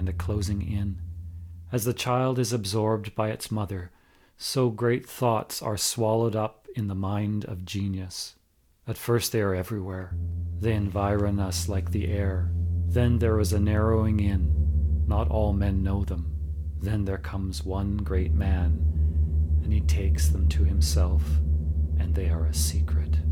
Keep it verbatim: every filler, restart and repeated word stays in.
and a closing in. As the child is absorbed by its mother, so great thoughts are swallowed up in the mind of genius. At first they are everywhere. They environ us like the air. Then there is a narrowing in. Not all men know them. Then there comes one great man, and he takes them to himself, and they are a secret.